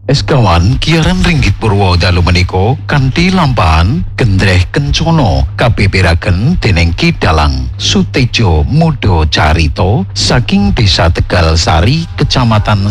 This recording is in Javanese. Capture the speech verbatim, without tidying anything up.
Eskawan kiaran ringgit purwo dalu menika kanthi lampahan Gendreh Kencono kapepiraken dening Ki Dalang Sutejo Mudo Carito saking Desa Tegal Sari Kecamatan